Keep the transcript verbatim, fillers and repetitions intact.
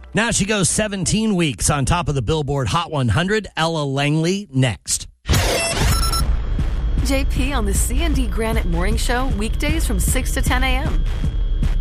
Now she goes seventeen weeks on top of the Billboard Hot one hundred. Ella Langley next. J P on the C and D Granite Morning Show, weekdays from six to ten a.m.